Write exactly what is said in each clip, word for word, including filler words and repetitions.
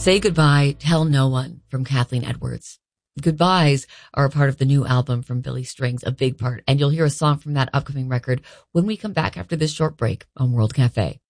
Say Goodbye, Tell No One from Kathleen Edwards. Goodbyes are a part of the new album from Billy Strings, a big part, and you'll hear a song from that upcoming record when we come back after this short break on World Cafe.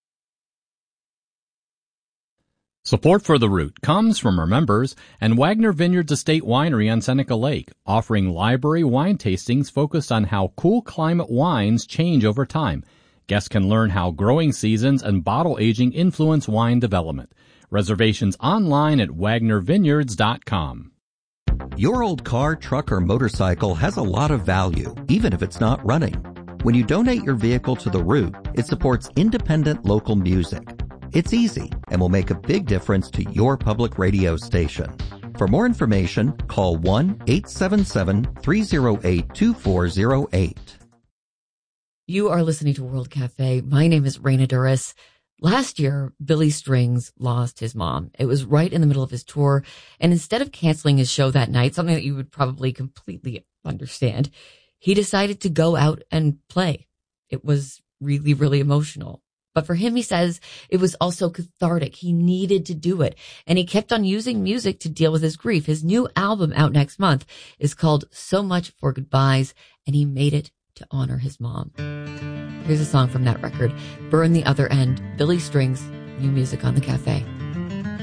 Support for The Root comes from our members and Wagner Vineyards Estate Winery on Seneca Lake, offering library wine tastings focused on how cool climate wines change over time. Guests can learn how growing seasons and bottle aging influence wine development. Reservations online at wagner vineyards dot com. Your old car, truck, or motorcycle has a lot of value, even if it's not running. When you donate your vehicle to The Root, it supports independent local music. It's easy and will make a big difference to your public radio station. For more information, call one eight seven seven, three oh eight, two four oh eight. You are listening to World Cafe. My name is Raina Duras. Last year, Billy Strings lost his mom. It was right in the middle of his tour, and instead of canceling his show that night, something that you would probably completely understand, he decided to go out and play. It was really, really emotional. But for him, he says, it was also cathartic. He needed to do it. And he kept on using music to deal with his grief. His new album out next month is called So Much for Goodbyes, and he made it to honor his mom. Here's a song from that record, Burn the Other End, Billy Strings, new music on the cafe.